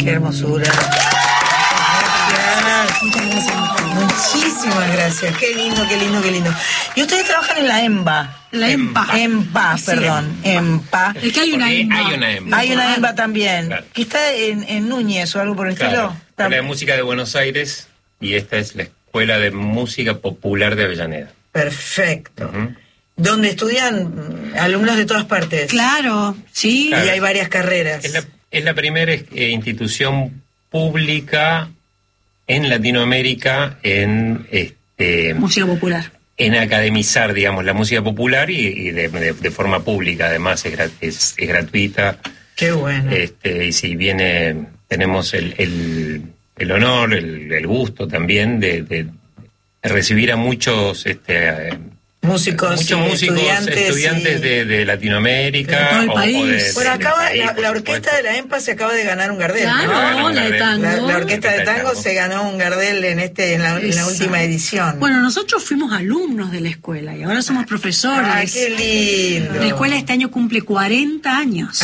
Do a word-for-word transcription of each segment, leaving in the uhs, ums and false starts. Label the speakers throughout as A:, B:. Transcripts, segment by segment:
A: Qué hermosura. Muchísimas gracias. Qué lindo, qué lindo, qué lindo. Y ustedes trabajan en la EMBA.
B: La EMPA.
A: EMPA, perdón. EMPA.
B: Es que hay una EMBA.
C: Hay una EMBA.
A: Hay una EMBA también.
C: Claro.
A: Que está en, en Núñez o algo por el
C: Claro.
A: estilo.
C: Escuela de Música de Buenos Aires y esta es la Escuela de Música Popular de Avellaneda.
A: Perfecto.
C: Uh-huh.
A: Donde estudian alumnos de todas partes.
B: Claro, sí.
C: Claro.
A: Y hay varias carreras.
C: Es la, es la primera eh, institución pública en Latinoamérica en este
B: Música popular.
C: en academizar, digamos, la música popular y, y de, de, de forma pública, además es, grat, es, es gratuita.
A: Qué bueno.
C: Este, y si viene, tenemos el, el, el honor, el, el gusto también de, de recibir a muchos este,
A: músicos,
C: muchos
A: y
C: músicos,
A: estudiantes,
C: estudiantes
A: y...
C: de, de Latinoamérica.
B: De todo el
C: o,
B: país.
C: o de,
A: Bueno,
C: de,
A: acaba,
C: del país,
A: la,
C: por
A: la orquesta
C: supuesto.
A: de la EMPA se acaba de ganar un Gardel.
B: Claro,
A: ¿no?
B: la de tango.
A: La, la orquesta de tango se ganó un Gardel en este en la, en la última edición.
B: Bueno, nosotros fuimos alumnos de la escuela y ahora somos profesores.
A: ¡Ay, qué lindo!
B: La escuela este año cumple cuarenta años.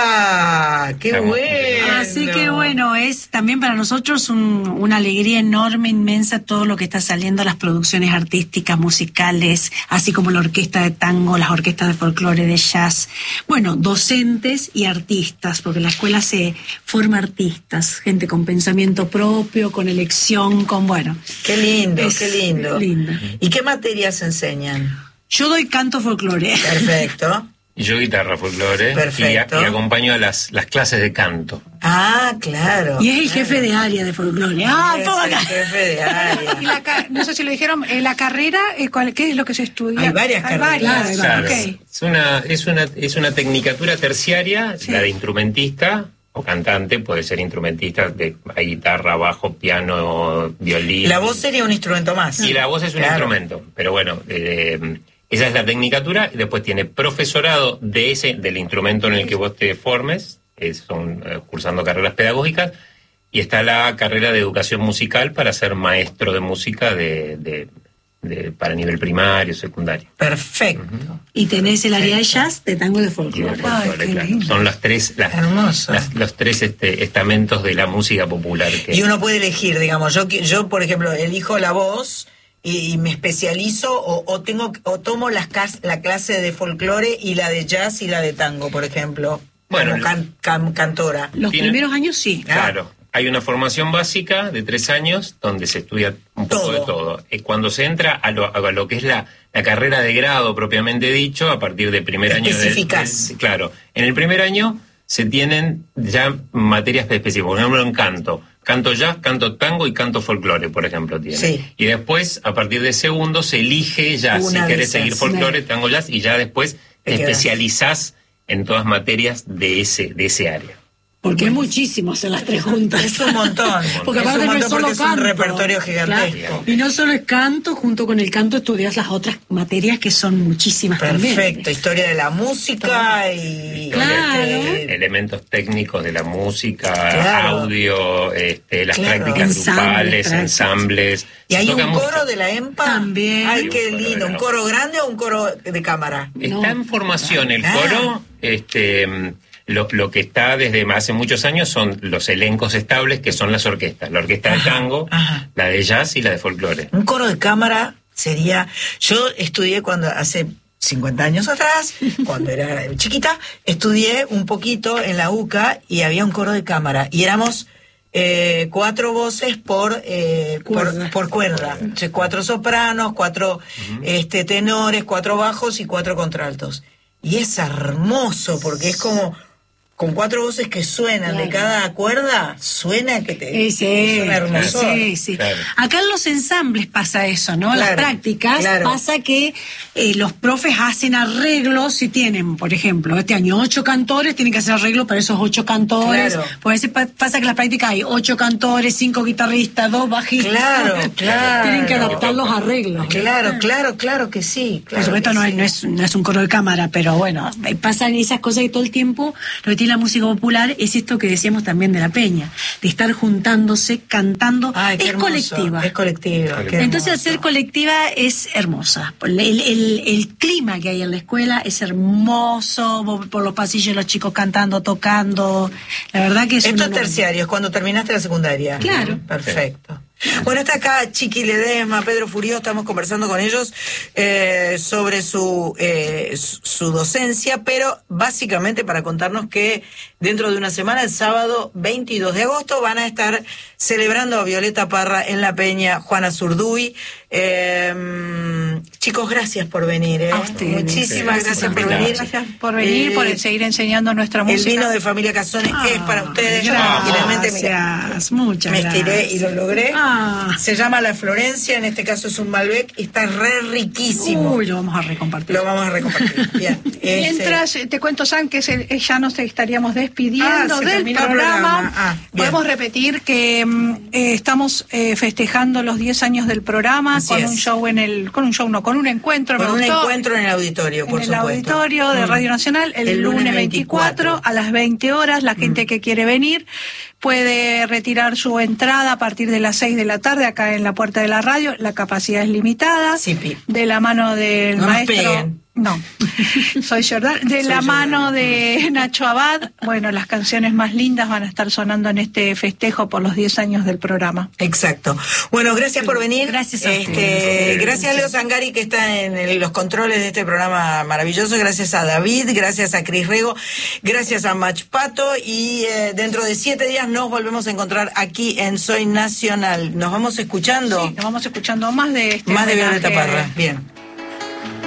A: ¡Apa! ¡Qué
C: Estamos
A: bueno!
B: Así que bueno, es también para nosotros un, una alegría enorme, inmensa, todo lo que está saliendo, las producciones artísticas, musicales, así como la orquesta de tango, las orquestas de folclore, de jazz. Bueno, docentes y artistas, porque la escuela se forma artistas, gente con pensamiento propio, con elección, con bueno.
A: ¡Qué lindo,
B: Es
A: qué lindo!
B: lindo.
A: ¿Y qué materias enseñan?
B: Yo doy canto folclore.
A: Perfecto.
C: Y yo guitarra folclore y,
A: Perfecto.
C: y acompaño a las, las clases de canto.
A: Ah, claro.
B: Y es el jefe de área de folclore. ¡Ah,
A: Es
B: todo
A: el
B: acá!
A: jefe de área.
D: Y la ca- no sé si lo dijeron, eh, la carrera, eh, ¿cuál- ¿qué es lo que se estudia?
A: Hay varias carreras.
B: Claro,
C: Claro,
B: ok.
C: es una es una es una tecnicatura terciaria,
B: Sí.
C: la de instrumentista o cantante, puede ser instrumentista de hay guitarra, bajo, piano, violín.
A: La voz sería un instrumento más.
C: Y la voz es un
A: Claro.
C: instrumento, pero bueno, eh, esa es la tecnicatura, y después tiene profesorado de ese del instrumento en el que vos te formes, eh, son eh, cursando carreras pedagógicas, y está la carrera de educación musical para ser maestro de música de, de, de para nivel primario, secundario.
A: Perfecto.
B: Y tenés el área de jazz, de tango y de
C: Y de
B: folclore.
C: folclore,
A: qué
C: claro.
A: lindo.
C: Son las tres las,
A: Hermoso.
C: las- los tres este, estamentos de la música popular que
A: Y uno puede elegir, digamos, yo, qui- yo por ejemplo, elijo la voz y, y me especializo o, o tengo o tomo las cas- la clase de folclore y la de jazz y la de tango, por ejemplo,
C: Bueno,
A: como can- can- cantora.
B: Los
C: Tiene-
B: primeros años sí.
C: Claro, hay una formación básica de tres años donde se estudia un poco
A: Todo.
C: de todo. Eh, Cuando se entra a lo, a lo que es la, la carrera de grado propiamente dicho, a partir del primer año... de-
A: Especificás.
C: de- claro, en el primer año se tienen ya materias específicas, por ejemplo en canto. Canto jazz, canto tango y canto folclore, por ejemplo, tiene.
A: Sí.
C: Y después, a partir de segundo, se elige ya
A: Una
C: si
A: de
C: querés
A: esas.
C: seguir folclore, tango, jazz, y ya después
A: Te
C: te
A: quedas.
C: especializás en todas materias de ese, de ese área.
B: Porque es muchísimo hacer las tres juntas.
A: Es un montón.
B: Porque
A: es
B: aparte
A: un
B: no es
A: montón
B: solo
A: porque es un
B: canto.
A: repertorio gigantesco.
B: Claro. Y no solo es canto, junto con el canto estudias las otras materias que son muchísimas también.
A: Perfecto, historia de la música y
B: Claro.
A: este,
C: Elementos técnicos de la música,
A: Claro.
C: audio, este, las
A: Claro.
C: prácticas
B: Ensambles,
C: grupales,
B: prácticas.
C: ensambles.
A: y hay
C: Se
A: un
C: toca
A: coro
C: mucho.
A: de la EMPA.
B: También.
A: Ay, qué
C: Hay un coro
A: lindo.
C: de
A: ¿Un
C: la-
A: coro grande o un coro de cámara?
C: Está
B: No.
C: en formación el
A: Ah.
C: coro. Este, lo, lo que está desde hace muchos años son los elencos estables, que son las orquestas. La orquesta de
A: Ajá,
C: tango,
A: ajá.
C: la de jazz y la de folclore.
A: Un coro de cámara sería... Yo estudié cuando hace cincuenta años atrás, cuando era chiquita, estudié un poquito en la U C A y había un coro de cámara. Y éramos eh, cuatro voces por, eh,
B: Cuerda.
A: por, por cuerda. Entonces, cuatro sopranos, cuatro este, tenores, cuatro bajos y cuatro contraltos. Y es hermoso porque es como... Con cuatro voces que suenan de cada cuerda, suena que te
B: Sí, sí,
A: suena hermoso.
B: sí, sí.
C: Claro.
B: Acá en los ensambles pasa eso, ¿no? En las
A: Claro,
B: prácticas
A: claro.
B: pasa que eh, los profes hacen arreglos si tienen, por ejemplo, este año ocho cantores, tienen que hacer arreglos para esos ocho cantores.
A: Claro.
B: Por eso pa- pasa que en las prácticas hay ocho cantores, cinco guitarristas, dos bajistas.
A: Claro, claro.
B: Tienen que adaptar los arreglos.
A: Claro, claro, claro que sí.
B: Por
A: claro
B: supuesto
A: que
B: no,
A: sí.
B: es, no, es, no es un coro de cámara, pero bueno, pasan esas cosas que todo el tiempo lo que tiene la música popular es esto que decíamos también de la peña, de estar juntándose, cantando.
A: Ay, qué
B: es
A: hermoso.
B: colectiva.
A: Es colectiva. Qué
B: Entonces,
A: hermoso.
B: hacer colectiva es hermosa. El, el, el clima que hay en la escuela es hermoso, por los pasillos los chicos cantando, tocando. La verdad que es
A: Esto es
B: un
A: terciario, es cuando terminaste la secundaria.
B: Claro.
A: Perfecto. Bueno, está acá Chiqui Ledesma, Pedro Furio, estamos conversando con ellos eh, sobre su, eh, su su docencia, pero básicamente para contarnos que dentro de una semana, el sábado veintidós de agosto, van a estar celebrando a Violeta Parra en La Peña, Juana Zurduy. Eh, chicos, gracias por venir. ¿eh?
B: A ustedes.
A: Muchísimas
C: Sí,
A: gracias por
C: gracias.
A: venir.
D: Gracias por venir,
A: Eh,
D: por seguir enseñando nuestra
A: El
D: música.
A: vino de Familia Casones es para ustedes.
B: Gracias,
A: Tranquilamente, mira,
B: muchas
A: me
B: gracias.
A: estiré y lo logré.
B: Ah.
A: Se llama La Florencia, en este caso es un Malbec y está re riquísimo.
B: Uy, lo vamos a recompartir.
A: Lo vamos a recompartir. Bien. Este,
D: Mientras eh, te cuento, San, que se- eh, ya nos estaríamos despidiendo
A: Ah, se
D: del
A: terminó el
D: programa.
A: programa. Ah, bien.
D: Podemos repetir que mm, eh, estamos eh, festejando los diez años del programa
A: Así
D: con
A: es.
D: un show en el, con un show no, con un encuentro.
A: con
D: me
A: un
D: gustó,
A: encuentro en el auditorio, por
D: en el
A: supuesto.
D: auditorio de
A: Mm.
D: Radio Nacional el,
A: El
D: lunes
A: lunes
D: veinticuatro,
A: veinticuatro.
D: a las veinte horas. La gente
A: Mm.
D: que quiere venir puede retirar su entrada a partir de las seis de la tarde acá en la puerta de la radio. La capacidad es limitada.
A: Sí, Pi.
D: De la mano del
A: No nos
D: maestro.
A: peguen.
D: No, soy Jordán. De
A: Soy
D: la
A: Jordán.
D: mano de Nacho Abad. Bueno, las canciones más lindas van a estar sonando en este festejo por los diez años del programa.
A: Exacto. Bueno, gracias por venir.
B: Gracias a
A: este,
B: ustedes.
A: Gracias a Leo Zangari, que está en el- los controles de este programa maravilloso. Gracias a David, gracias a Cris Rego, gracias a Mach Pato. Y eh, dentro de siete días nos volvemos a encontrar aquí en Soy Nacional. Nos vamos escuchando
D: Sí, nos vamos escuchando más de este
A: más de
D: homenaje.
A: Violeta Parra. Bien.